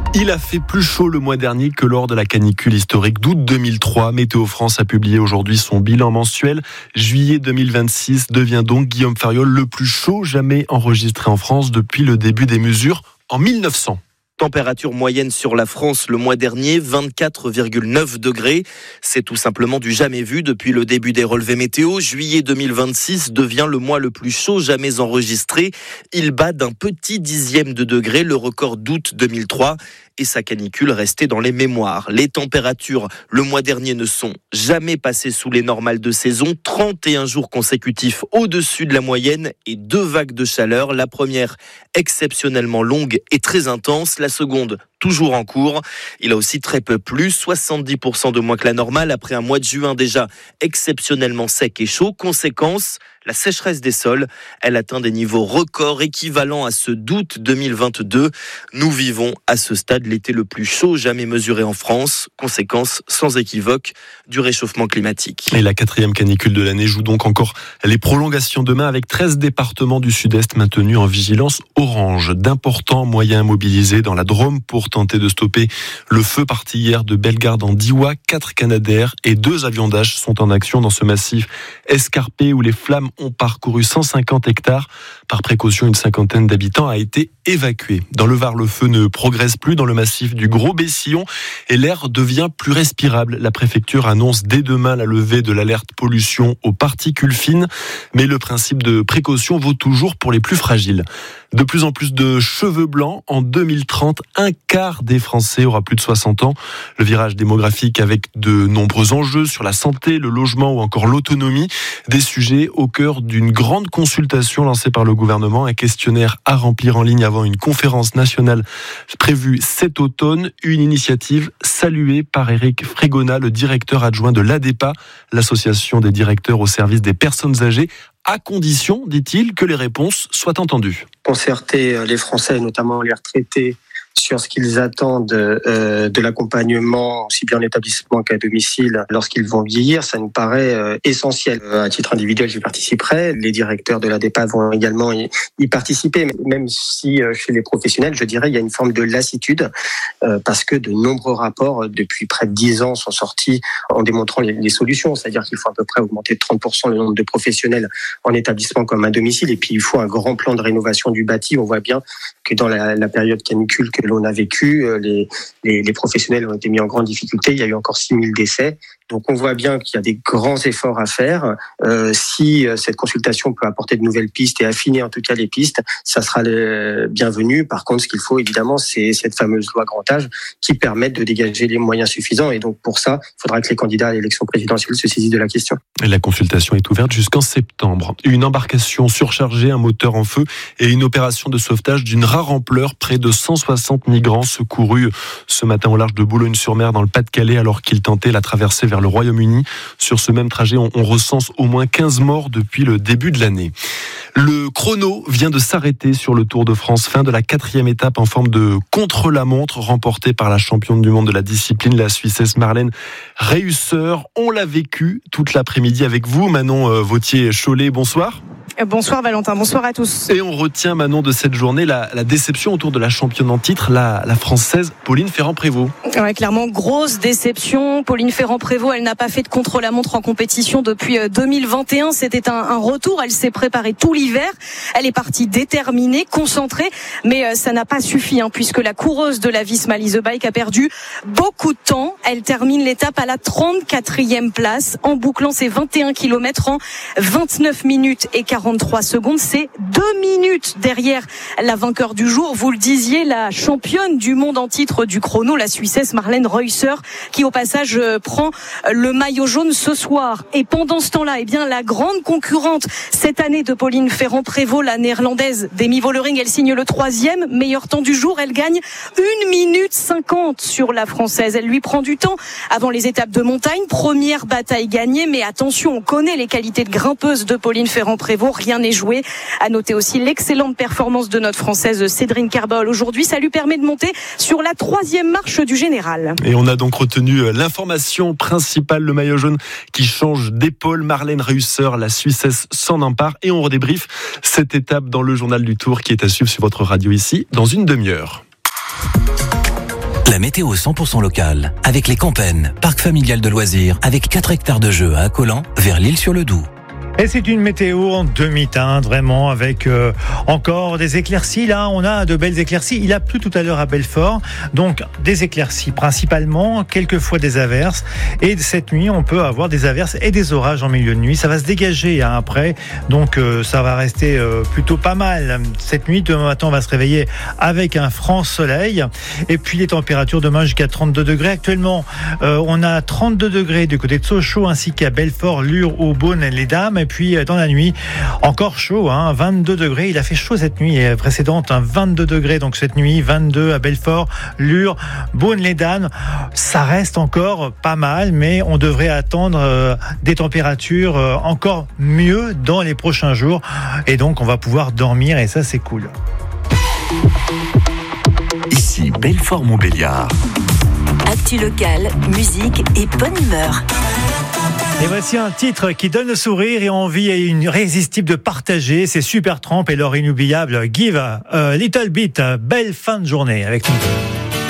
Il a fait plus chaud le mois dernier que lors de la canicule historique d'août 2003. Météo France a publié aujourd'hui son bilan mensuel. Juillet 2026 devient donc, Guillaume Fariol, le plus chaud jamais enregistré en France depuis le début des mesures en 1900. Température moyenne sur la France le mois dernier, 24,9 degrés. C'est tout simplement du jamais vu depuis le début des relevés météo. Juillet 2026 devient le mois le plus chaud jamais enregistré. Il bat d'un petit dixième de degré le record d'août 2003 et sa canicule restait dans les mémoires. Les températures le mois dernier ne sont jamais passées sous les normales de saison. 31 jours consécutifs au-dessus de la moyenne et 2 vagues de chaleur. La première exceptionnellement longue et très intense. La seconde toujours en cours. Il a aussi très peu plu, 70% de moins que la normale après un mois de juin déjà exceptionnellement sec et chaud. Conséquence, la sécheresse des sols, elle atteint des niveaux records équivalents à ceux d'août 2022. Nous vivons à ce stade l'été le plus chaud jamais mesuré en France. Conséquence sans équivoque du réchauffement climatique. Et la 4e canicule de l'année joue donc encore les prolongations demain avec 13 départements du sud-est maintenus en vigilance orange. D'importants moyens mobilisés dans la Drôme pour tenter de stopper le feu parti hier de Bellegarde en Diois. 4 Canadair et 2 avions Dash sont en action dans ce massif escarpé où les flammes ont parcouru 150 hectares. Par précaution, une cinquantaine d'habitants a été évacuée. Dans le Var, le feu ne progresse plus dans le massif du Gros-Bessillon et l'air devient plus respirable. La préfecture annonce dès demain la levée de l'alerte pollution aux particules fines, mais le principe de précaution vaut toujours pour les plus fragiles. De plus en plus de cheveux blancs. En 2030, un quart des Français aura plus de 60 ans. Le virage démographique avec de nombreux enjeux sur la santé, le logement ou encore l'autonomie. Des sujets au cœur d'une grande consultation lancée par le gouvernement. Un questionnaire à remplir en ligne avant une conférence nationale prévue cet automne. Une initiative saluée par Éric Frégona, le directeur adjoint de l'ADEPA, l'association des directeurs au service des personnes âgées, à condition, dit-il, que les réponses soient entendues. Concerter les Français, notamment les retraités, sur ce qu'ils attendent de l'accompagnement, aussi bien en établissement qu'à domicile, lorsqu'ils vont vieillir, ça nous paraît essentiel. À titre individuel, j'y participerai. Les directeurs de l'ADEPA vont également y participer. Même si chez les professionnels, je dirais, il y a une forme de lassitude, parce que de nombreux rapports, depuis près de 10 ans, sont sortis en démontrant les solutions. C'est-à-dire qu'il faut à peu près augmenter de 30% le nombre de professionnels en établissement comme à domicile. Et puis, il faut un grand plan de rénovation du bâti. On voit bien que dans la période canicule que l'on a vécu, les professionnels ont été mis en grande difficulté. Il y a eu encore 6000 décès. Donc on voit bien qu'il y a des grands efforts à faire. Si cette consultation peut apporter de nouvelles pistes et affiner en tout cas les pistes, ça sera le bienvenu. Par contre, ce qu'il faut évidemment, c'est cette fameuse loi grand âge qui permette de dégager les moyens suffisants. Et donc pour ça, il faudra que les candidats à l'élection présidentielle se saisissent de la question. La consultation est ouverte jusqu'en septembre. Une embarcation surchargée, un moteur en feu et une opération de sauvetage d'une rare ampleur. Près de 160 migrants secourus ce matin au large de Boulogne-sur-Mer dans le Pas-de-Calais alors qu'ils tentaient la traversée vers le Royaume-Uni. Sur ce même trajet, on recense au moins 15 morts depuis le début de l'année. Le chrono vient de s'arrêter sur le Tour de France. Fin de la 4e étape en forme de contre-la-montre remportée par la championne du monde de la discipline, la Suissesse Marlène Reusser. On l'a vécu toute l'après-midi avec vous, Manon Vauthier-Cholet. Bonsoir. Bonsoir Valentin, bonsoir à tous. Et on retient, Manon, de cette journée la déception autour de la championne en titre, la Française Pauline Ferrand-Prévot. Ouais, clairement, grosse déception. Pauline Ferrand-Prévot, elle n'a pas fait de contre-la-montre en compétition depuis 2021. C'était un retour, elle s'est préparée tout l'hiver. Elle est partie déterminée, concentrée, mais ça n'a pas suffi, puisque la coureuse de la Visma Lease Bike a perdu beaucoup de temps. Elle termine l'étape à la 34e place en bouclant ses 21 km en 29 minutes et 43 secondes. C'est 2 minutes derrière la vainqueur du jour. Vous le disiez, la championne du monde en titre du chrono, la Suissesse Marlène Reusser, qui au passage prend le maillot jaune ce soir. Et pendant ce temps-là, la grande concurrente cette année de Pauline Ferrand-Prévot, la néerlandaise Demi Vollering, elle signe le 3e meilleur temps du jour. Elle gagne 1 minute 50 sur la Française. Elle lui prend du temps avant les étapes de montagne. Première bataille gagnée, mais attention, on connaît les qualités de grimpeuse de Pauline Ferrand-Prévôt. Rien n'est joué. À noter aussi l'excellente performance de notre Française Cédrine Kerbol aujourd'hui. Ça lui permet de monter sur la 3e marche du général. Et on a donc retenu l'information principale, le maillot jaune qui change d'épaule. Marlène Reusser, la Suissesse, s'en empare. Et on redébriefe cette étape dans le journal du Tour qui est à suivre sur votre radio ici dans une demi-heure. La météo 100% locale, avec les Campennes, parc familial de loisirs, avec 4 hectares de jeux à Accolant, vers l'Isle-sur-le-Doubs. Et c'est une météo en demi-teinte, vraiment, avec encore des éclaircies. Là, on a de belles éclaircies. Il a plu tout à l'heure à Belfort, donc des éclaircies principalement, quelquefois des averses. Et cette nuit, on peut avoir des averses et des orages en milieu de nuit. Ça va se dégager après, donc ça va rester plutôt pas mal. Cette nuit, demain matin, on va se réveiller avec un franc soleil. Et puis les températures demain jusqu'à 32 degrés. Actuellement, on a 32 degrés du côté de Sochaux, ainsi qu'à Belfort, Lure, Aubonne et les Dames. Et puis dans la nuit, encore chaud, 22 degrés. Il a fait chaud cette nuit précédente, 22 degrés. Donc cette nuit, 22 à Belfort, Lure, Beaune-les-Dames. Ça reste encore pas mal, mais on devrait attendre des températures encore mieux dans les prochains jours. Et donc on va pouvoir dormir et ça c'est cool. Ici Belfort-Montbéliard. Actu locale, musique et bonne humeur. Et voici un titre qui donne le sourire et envie irrésistible de partager. C'est Supertramp et leur inoubliable Give a Little Bit. Belle fin de journée avec nous.